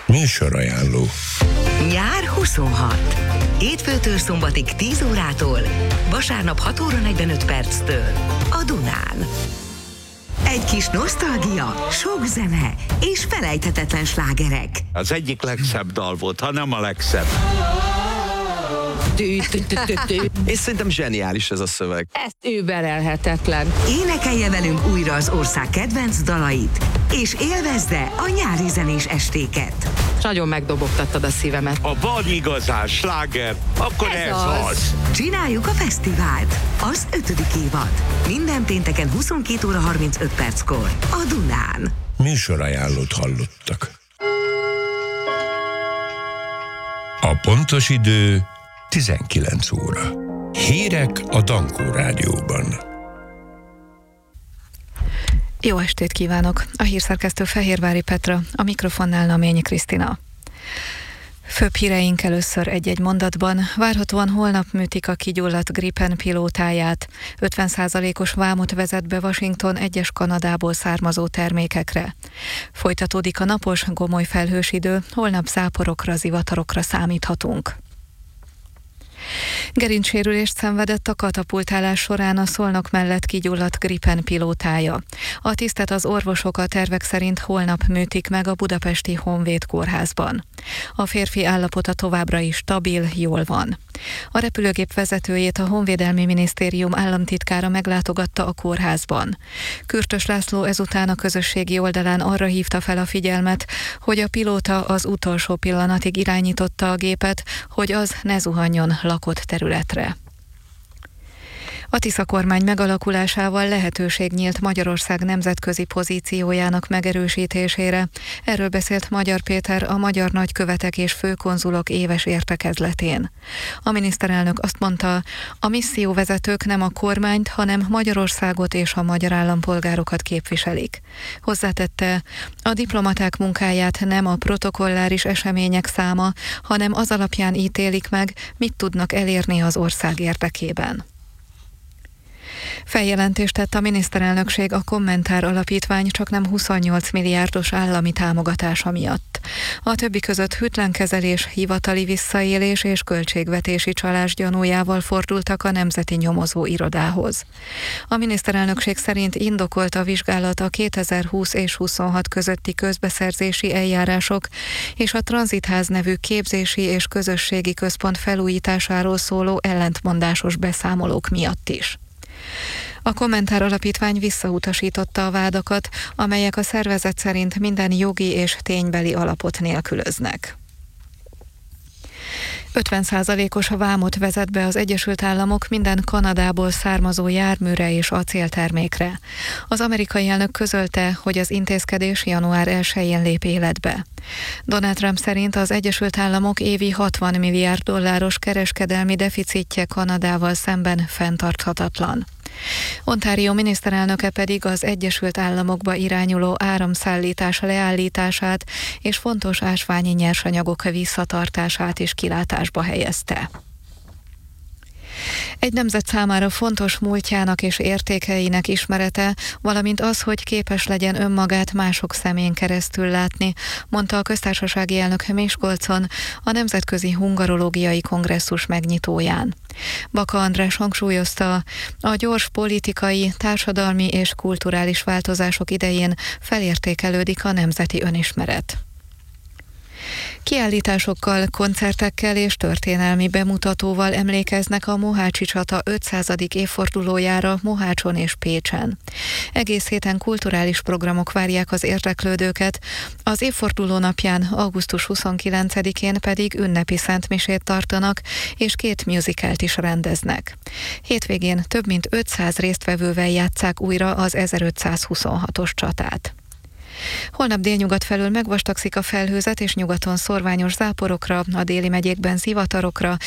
Műsorajánló. Nyár 26. Hétfőtől szombatig 10 órától, vasárnap 6 óra 45 perctől a Dunán. Egy kis nosztalgia, sok zene és felejthetetlen slágerek. Az egyik legszebb dal volt, ha nem a legszebb. És szerintem zseniális ez a szöveg. Ez überelhetetlen. Énekelje velünk újra az ország kedvenc dalait, és élvezze a nyári zenés estéket. Nagyon megdobogtattad a szívemet. Ha van igazán sláger, akkor ez az. Csináljuk a fesztivált, az 5. évad. Minden pénteken 22 óra 35 perckor a Dunán. Műsorajánlót hallottak. A pontos idő 19 óra. Hírek a Dankó Rádióban. Jó estét kívánok! A hírszerkesztő Fehérvári Petra, a mikrofonnál Naményi Krisztina. Főbb híreink először egy-egy mondatban. Várhatóan holnap műtik a kigyulladt Gripen pilótáját. 50%-os vámot vezet be Washington egyes Kanadából származó termékekre. Folytatódik a napos, gomoly felhős idő, holnap záporokra, zivatarokra számíthatunk. Gerincsérülést szenvedett a katapultálás során a Szolnok mellett kigyulladt Gripen pilótája. A tisztet az orvosok a tervek szerint holnap műtik meg a budapesti Honvéd kórházban. A férfi állapota továbbra is stabil, jól van. A repülőgép vezetőjét a Honvédelmi Minisztérium államtitkára meglátogatta a kórházban. Kürtös László ezután a közösségi oldalán arra hívta fel a figyelmet, hogy a pilóta az utolsó pillanatig irányította a gépet, hogy az ne zuhanjon lakott területre. A Tisza kormány megalakulásával lehetőség nyílt Magyarország nemzetközi pozíciójának megerősítésére. Erről beszélt Magyar Péter a magyar nagykövetek és főkonzulok éves értekezletén. A miniszterelnök azt mondta, a misszióvezetők nem a kormányt, hanem Magyarországot és a magyar állampolgárokat képviselik. Hozzátette, a diplomaták munkáját nem a protokolláris események száma, hanem az alapján ítélik meg, mit tudnak elérni az ország érdekében. Feljelentést tett a miniszterelnökség a Kommentár Alapítvány csaknem 28 milliárdos állami támogatása miatt. A többi között hűtlenkezelés, hivatali visszaélés és költségvetési csalás gyanújával fordultak a Nemzeti Nyomozó Irodához. A miniszterelnökség szerint indokolt a vizsgálat a 2020 és 26 közötti közbeszerzési eljárások és a Tranzitház nevű képzési és közösségi központ felújításáról szóló ellentmondásos beszámolók miatt is. A Kommentár Alapítvány visszautasította a vádakat, amelyek a szervezet szerint minden jogi és ténybeli alapot nélkülöznek. 50%-os vámot vezet be az Egyesült Államok minden Kanadából származó járműre és acéltermékre. Az amerikai elnök közölte, hogy az intézkedés január 1-én lép életbe. Donald Trump szerint az Egyesült Államok évi 60 milliárd dolláros kereskedelmi deficitje Kanadával szemben fenntarthatatlan. Ontario miniszterelnöke pedig az Egyesült Államokba irányuló áramszállítás leállítását és fontos ásványi nyersanyagok visszatartását is kilátásba helyezte. Egy nemzet számára fontos múltjának és értékeinek ismerete, valamint az, hogy képes legyen önmagát mások szemén keresztül látni, mondta a köztársasági elnök Miskolcon a Nemzetközi Hungarológiai Kongresszus megnyitóján. Baka András hangsúlyozta, a gyors politikai, társadalmi és kulturális változások idején felértékelődik a nemzeti önismeret. Kiállításokkal, koncertekkel és történelmi bemutatóval emlékeznek a mohácsi csata 500. évfordulójára Mohácson és Pécsen. Egész héten kulturális programok várják az érdeklődőket, az évforduló napján, augusztus 29-én pedig ünnepi szentmisét tartanak, és 2 musicalt is rendeznek. Hétvégén több mint 500 résztvevővel játsszák újra az 1526-os csatát. Holnap délnyugat felől megvastagszik a felhőzet, és nyugaton szorványos záporokra, a déli megyékben zivatarokra,